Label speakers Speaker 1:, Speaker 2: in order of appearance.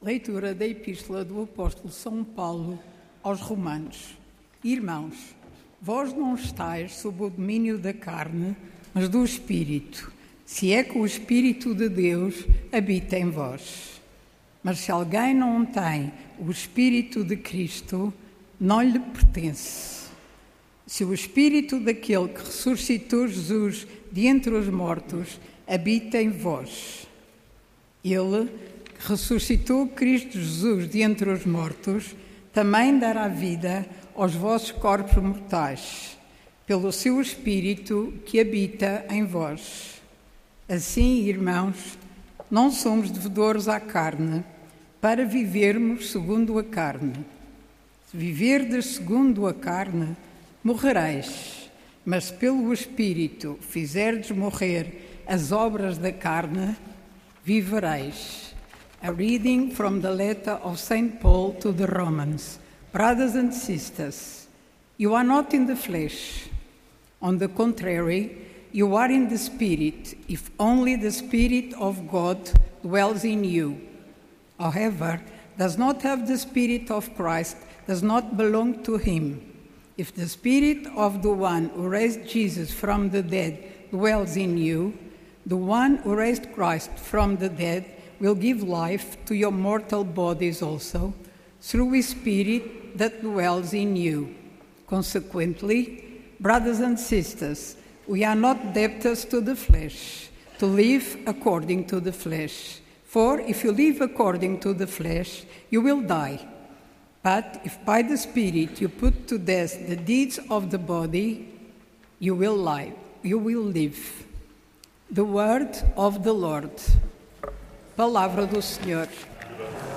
Speaker 1: Leitura da Epístola do Apóstolo São Paulo aos Romanos. Irmãos, vós não estáis sob o domínio da carne, mas do Espírito, se é que o Espírito de Deus habita em vós. Mas se alguém não tem o Espírito de Cristo, não lhe pertence. Se o Espírito daquele que ressuscitou Jesus de entre os mortos habita em vós, ele que ressuscitou Cristo Jesus de entre os mortos também dará vida aos vossos corpos mortais, pelo seu Espírito que habita em vós. Assim, irmãos, não somos devedores à carne, para vivermos segundo a carne. Se viverdes segundo a carne, morrereis, mas se pelo Espírito fizerdes morrer as obras da carne, vivereis. A reading from the letter of St. Paul to the Romans. Brothers and sisters, you are not in the flesh. On the contrary, you are in the Spirit, if only the Spirit of God dwells in you. However, does not have the Spirit of Christ, does not belong to him. If the Spirit of the one who raised Jesus from the dead dwells in you, the one who raised Christ from the dead will give life to your mortal bodies also, through his Spirit that dwells in you. Consequently, brothers and sisters, we are not debtors to the flesh, to live according to the flesh. For if you live according to the flesh, you will die. But if by the Spirit you put to death the deeds of the body, you will live. The word of the Lord. Palavra do Senhor.